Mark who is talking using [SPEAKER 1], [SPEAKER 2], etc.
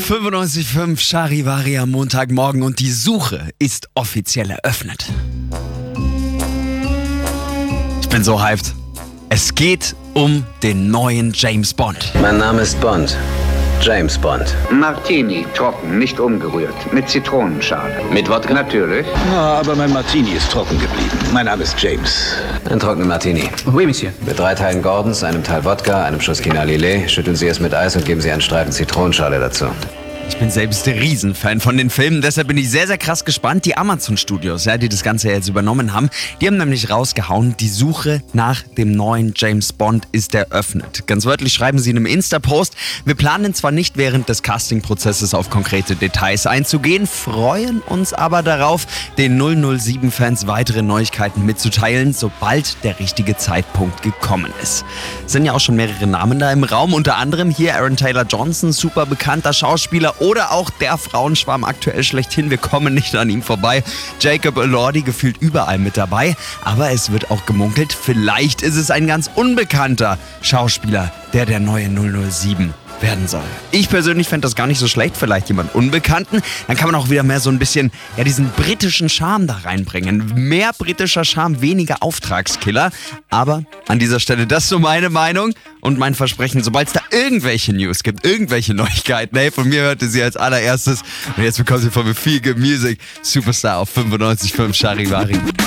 [SPEAKER 1] 95.5 Charivari am Montagmorgen und die Suche ist offiziell eröffnet. Ich bin so hyped. Es geht um den neuen James Bond.
[SPEAKER 2] Mein Name ist Bond. James Bond.
[SPEAKER 3] Martini, trocken, nicht umgerührt. Mit Zitronenschale.
[SPEAKER 2] Mit Wodka?
[SPEAKER 3] Natürlich.
[SPEAKER 4] Ja, aber mein Martini ist trocken geblieben. Mein Name ist James.
[SPEAKER 2] Ein trockener Martini.
[SPEAKER 3] Oui, Monsieur.
[SPEAKER 2] Mit 3 Teilen Gordons, einem Teil Wodka, einem Schuss Quina Lillet. Schütteln Sie es mit Eis und geben Sie einen Streifen Zitronenschale dazu.
[SPEAKER 1] Ich bin selbst der Riesenfan von den Filmen, deshalb bin ich sehr, sehr krass gespannt. Die Amazon-Studios, die das Ganze jetzt übernommen haben, die haben nämlich rausgehauen, die Suche nach dem neuen James Bond ist eröffnet. Ganz wörtlich schreiben sie in einem Insta-Post, wir planen zwar nicht während des Casting-Prozesses auf konkrete Details einzugehen, freuen uns aber darauf, den 007-Fans weitere Neuigkeiten mitzuteilen, sobald der richtige Zeitpunkt gekommen ist. Es sind ja auch schon mehrere Namen da im Raum, unter anderem hier Aaron Taylor-Johnson, super bekannter Schauspieler, oder auch der Frauenschwarm aktuell schlechthin, wir kommen nicht an ihm vorbei. Jacob Elordi gefühlt überall mit dabei, aber es wird auch gemunkelt, vielleicht ist es ein ganz unbekannter Schauspieler, der neue 007 werden soll. Ich persönlich fände das gar nicht so schlecht, vielleicht jemand Unbekannten. Dann kann man auch wieder mehr so ein bisschen diesen britischen Charme da reinbringen. Mehr britischer Charme, weniger Auftragskiller. Aber an dieser Stelle, das ist so meine Meinung und mein Versprechen, sobald es da irgendwelche News gibt, irgendwelche Neuigkeiten, von mir hörte sie als allererstes. Und jetzt bekommt sie von mir viel Music. Superstar auf 95.5 Charivari.